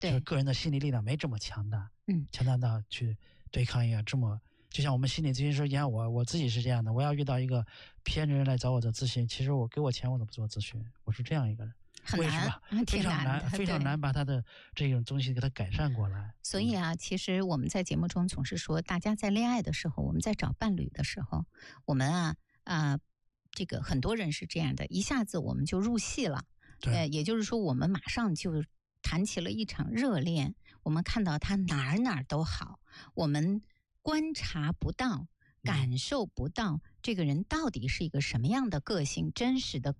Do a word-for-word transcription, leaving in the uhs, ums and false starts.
就是个人的心理力量没这么强大， 嗯， 强大到去对抗一个这么，就像我们心理咨询师一样，我我自己是这样的，我要遇到一个骗人来找我的咨询，其实我给我钱我都不做咨询，我是这样一个人。 很为什么？非常难，非常难把他的这种东西给他改善过来。 所以啊，其实我们在节目中总是说，大家在恋爱的时候，我们在找伴侣的时候，我们啊啊、呃，这个很多人是这样的，一下子我们就入戏了。呃，也就是说，我们马上就谈起了一场热恋，我们看到他哪儿哪儿都好，我们观察不到。感受不到这个人到底是一个什么样的个性，真实的